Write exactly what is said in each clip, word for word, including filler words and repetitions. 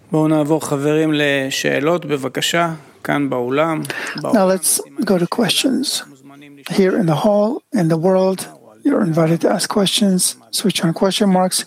בואו נעבור חברים לשאלות, בבקשה, כאן באולם. Now let's go to questions. Here in the hall, in the world, you're invited to ask questions. Switch on question marks.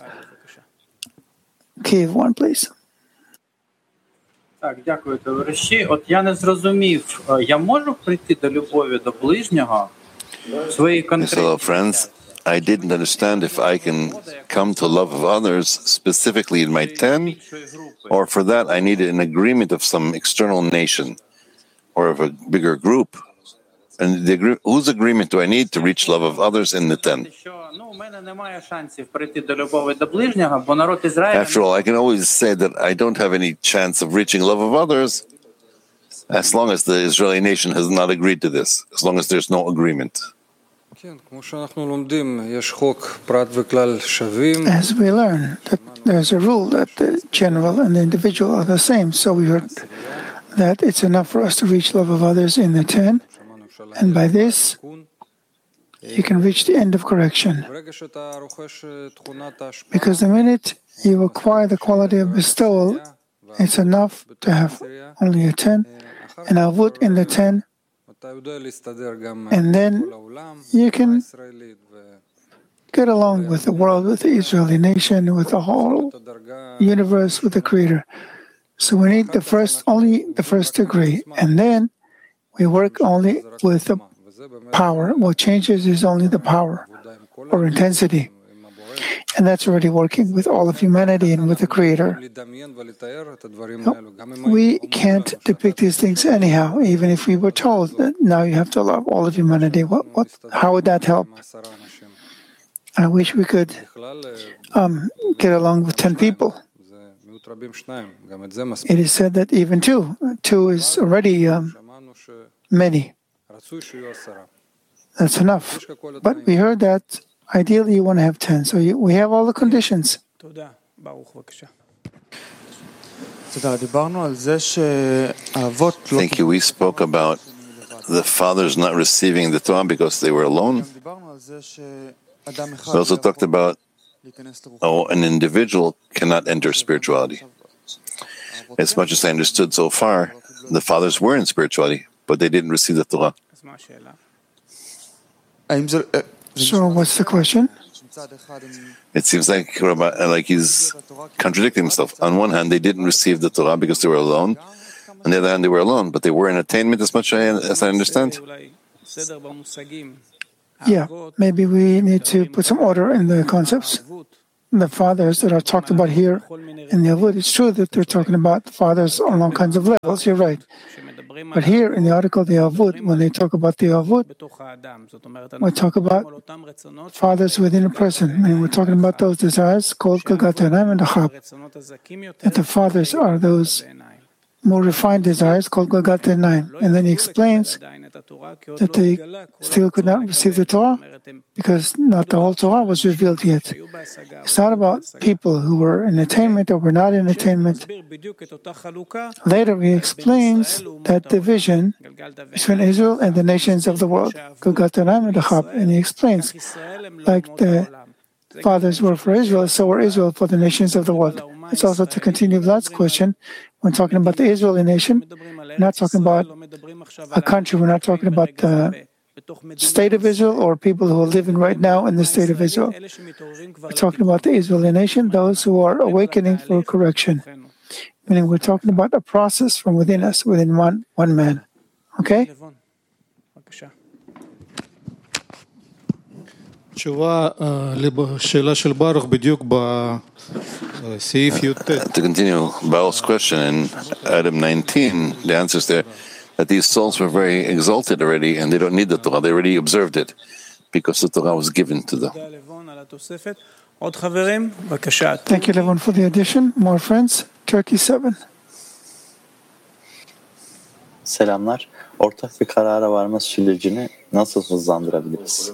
Kiev one, please. Так, дякую, товариші. От я не зрозумів, я можу прийти до любові до ближнього в своїй конкретній... Hello, friends. I didn't understand if I can come to love of others specifically in my ten, or for that I needed an agreement of some external nation or of a bigger group. And the, whose agreement do I need to reach love of others in the ten? After all, I can always say that I don't have any chance of reaching love of others as long as the Israeli nation has not agreed to this, as long as there's no agreement. As we learn that there's a rule that the general and the individual are the same, so we heard that it's enough for us to reach love of others in the ten, and by this you can reach the end of correction. Because the minute you acquire the quality of bestowal, it's enough to have only a ten, and avut in the ten, and then you can get along with the world, with the Israeli nation, with the whole universe, with the Creator. So we need the first, only the first degree, and then we work only with the power. What changes is only the power or intensity. And that's already working with all of humanity and with the Creator. No, we can't depict these things anyhow, even if we were told that now you have to love all of humanity. What, what, how would that help? I wish we could um, get along with ten people. It is said that even two, two is already um, many. That's enough. But we heard that ideally you want to have ten, so you, we have all the conditions. Thank you. We spoke about the fathers not receiving the Torah because they were alone. We also talked about oh, an individual cannot enter spirituality. As much as I understood so far, the fathers were in spirituality, but they didn't receive the Torah. So what's the question? It seems like like he's contradicting himself. On one hand, they didn't receive the Torah because they were alone. On the other hand, they were alone, but they were in attainment as much as I understand. Yeah, maybe we need to put some order in the concepts. The fathers that are talked about here in the Avut, it's true that they're talking about fathers on all kinds of levels, you're right. But here in the article, the Avut, when they talk about the Avut, we talk about fathers within a person, and we're talking about those desires called Gagat Einayim and Achab. That the fathers are those more refined desires called Gagat Einayim. And then he explains that they still could not receive the Torah because not the whole Torah was revealed yet. It's not about people who were in attainment or were not in attainment. Later he explains that division between Israel and the nations of the world, Gagat Einayim and Achab, and he explains, like the fathers were for Israel, so were Israel for the nations of the world. It's also to continue Vlad's question, when talking about the Israeli nation, we're not talking about a country, we're not talking about the state of Israel or people who are living right now in the state of Israel. We're talking about the Israeli nation, those who are awakening for correction. Meaning we're talking about a process from within us, within one, one man. Okay? To continue Baruch's question in item nineteen, the answer is there that these souls were very exalted already and they don't need the Torah. They already observed it because the Torah was given to them. Thank you, Levon, for the addition. More friends. Turkey seven. Selamlar. Ortak bir karara varma sürecini nasıl hızlandırabiliriz?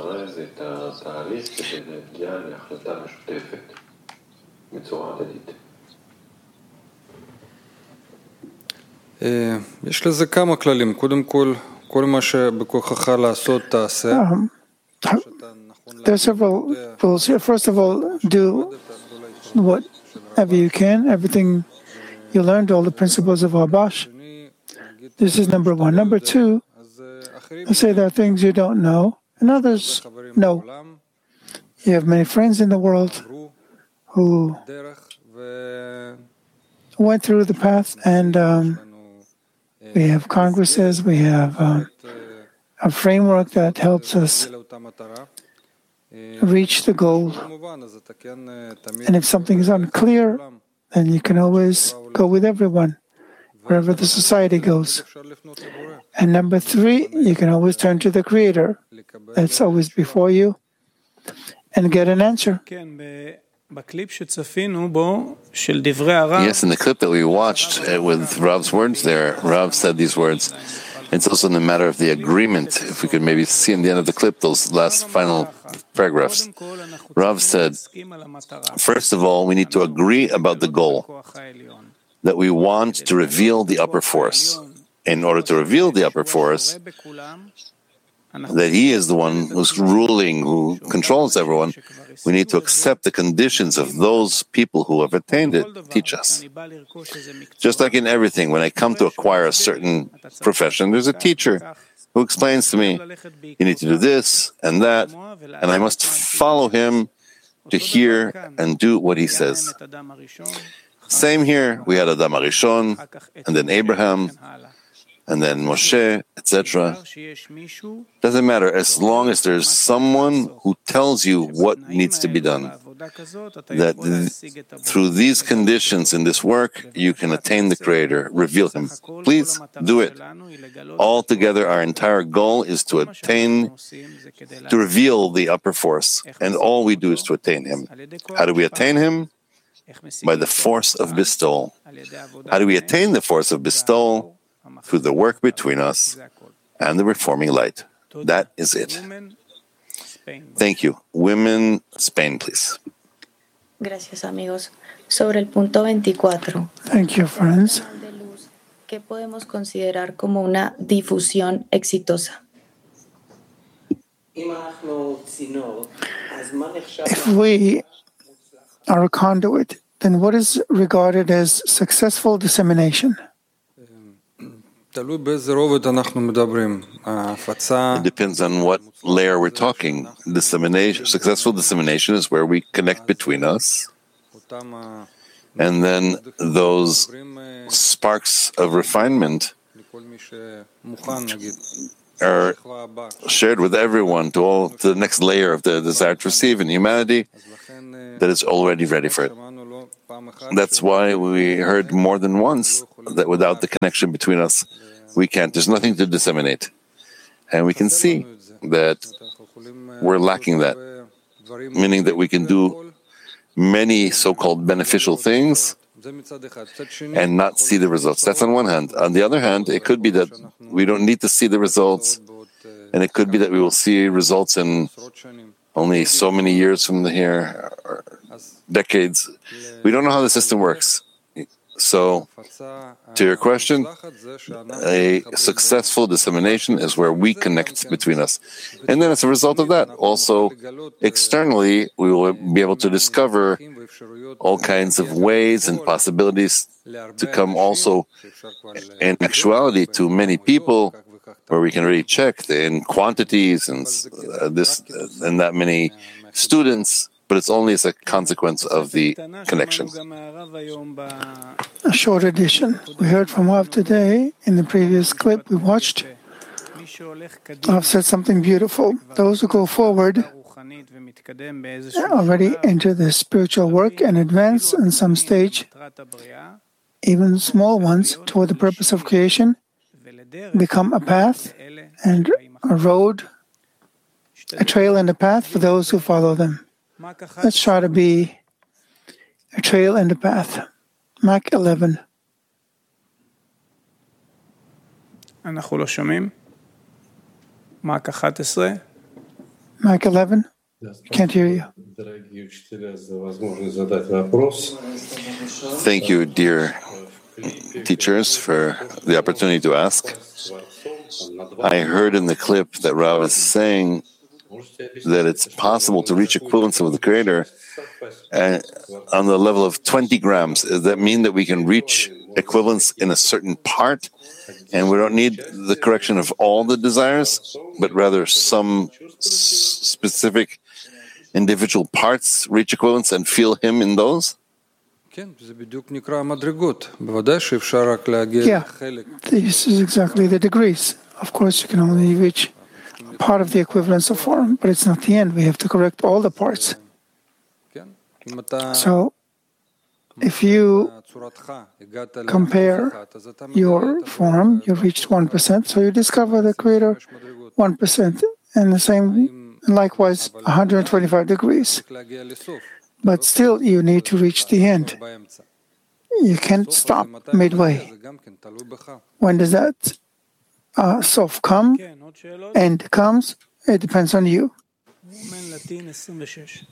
יש לזה כמה כללים. קודם כל, כל מה שבכוחך לעשות תעשה. There are several rules here. First of all, do whatever you can, everything You learned all the principles of Wabash. This is number one. Number two, you say there are things you don't know, and others know. You have many friends in the world who went through the path, and um, we have congresses, we have um, a framework that helps us reach the goal. And if something is unclear, then you can always go with everyone, wherever the society goes. And number three, you can always turn to the Creator. That's always before you, and get an answer. Yes, in the clip that we watched uh, with Rav's words there, Rav said these words. It's also in the matter of the agreement. If we could maybe see in the end of the clip those last final paragraphs. Rav said, first of all, we need to agree about the goal, that we want to reveal the upper force. In order to reveal the upper force, that He is the one who's ruling, who controls everyone, we need to accept the conditions of those people who have attained it, teach us. Just like in everything, when I come to acquire a certain profession, there's a teacher who explains to me, you need to do this and that, and I must follow him to hear and do what he says. Same here, we had Adam HaRishon, and then Abraham, and then Moshe, et cetera. Doesn't matter, as long as there's someone who tells you what needs to be done. That th- through these conditions in this work, you can attain the Creator, reveal Him. Please do it. Altogether, our entire goal is to attain, to reveal the upper force, and all we do is to attain Him. How do we attain Him? By the force of bestowal. How do we attain the force of bestowal? Through the work between us and the reforming light. That is it. Thank you. Women, Spain, please. Gracias, amigos. Sobre el punto veinticuatro. Thank you, friends. ¿Qué podemos considerar como una difusión exitosa? If we are a conduit, then what is regarded as successful dissemination? It depends on what layer we're talking. Dissemination, successful dissemination is where we connect between us, and then those sparks of refinement are shared with everyone to all to the next layer of the desire to receive in humanity that is already ready for it. That's why we heard more than once that without the connection between us, we can't. There's nothing to disseminate. And we can see that we're lacking that, meaning that we can do many so-called beneficial things and not see the results. That's on one hand. On the other hand, it could be that we don't need to see the results, and it could be that we will see results in only so many years from here, or decades. We don't know how the system works. So, to your question, a successful dissemination is where we connect between us. And then as a result of that, also externally, we will be able to discover all kinds of ways and possibilities to come also in actuality to many people, where we can really check in quantities and uh, this uh, and that many students, but it's only as a consequence of the connection. A short addition. We heard from Rav today in the previous clip we watched. Rav said something beautiful. Those who go forward already enter the spiritual work and advance in some stage, even small ones, toward the purpose of creation, become a path and a road, a trail and a path for those who follow them. Let's try to be a trail and a path. Mach eleven. אנחנו לא שומעים. Mach אחת עשרה. Mach eleven. Can't hear you. Thank you, dear teachers, for the opportunity to ask. I heard in the clip that Rav is saying that it's possible to reach equivalency with the Creator uh, on the level of twenty grams. Does that mean that we can reach equivalence in a certain part, and we don't need the correction of all the desires, but rather some s- specific individual parts reach equivalence and feel Him in those? כן, זה בדיוק נקרא מדרגות. בוודאי שאפשר רק להגיע Yeah, לחלק. this is exactly the degrees. Of course, you can only reach part of the equivalence of form, but it's not the end. We have to correct all the parts. כן? אם אתה... So, if you צורתך, הגעת compare לאחת, אז אתה מגיע your את form, you reached one percent, so you discover the Creator one percent, and the same, likewise, one hundred twenty-five degrees. להגיע לסוף. But still, you need to reach the end. באמצע. You can't stop midway. זה גם כן תלוי בך. When does that uh, soft come? כן, עוד שאלות? End comes? It depends on you. רומן לטין עשרים ושש.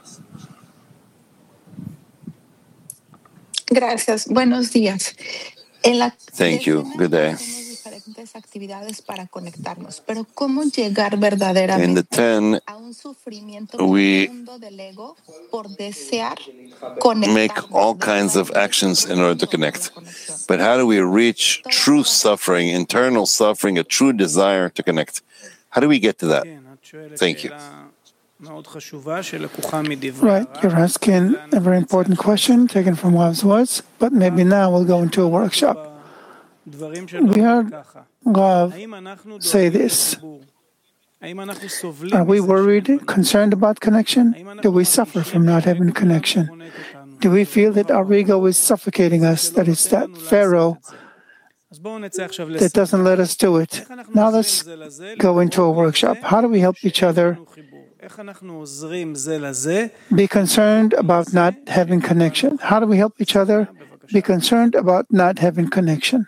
Gracias. Buenos días. En la Thank you. Good day. tenemos diferentes actividades para conectarnos, pero ¿cómo llegar In the verdaderamente ten, a un sufrimiento we profundo del ego por desear make conectar? all kinds of actions in order to connect. But how do we reach true suffering, internal suffering, a true desire to connect? How do we get to that? כן, את שואלת Thank you. שאלה מאוד חשובה שלקוחה מדברי Right, you're asking a very important question taken from Rav's words, but maybe now we'll go into a workshop. דברים שלו We heard ככה. Rav האם אנחנו say דואגים this. לחיבור? האם אנחנו סובלים Are we מזה worried, שאנחנו- concerned about connection? האם Do אנחנו we suffer מרגישים from not having שהאגו connection? חונק אותנו? Do we feel that our ego is suffocating us, that it's that Pharaoh אז בואו נצא עכשיו that לסדר. doesn't let us do it? איך אנחנו Now עוזרים let's זה לזה go into a לדאוג workshop. לזה How do we help each שיהיה other לנו חיבור? איך אנחנו עוזרים זה לזה? be concerned about not having connection? How do we help each other be concerned about not having connection?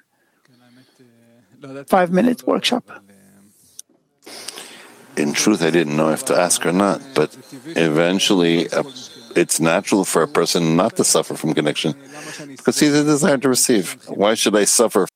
Five minute workshop. In truth, I didn't know if to ask or not, but eventually uh, it's natural for a person not to suffer from connection because he has a desire to receive. Why should I suffer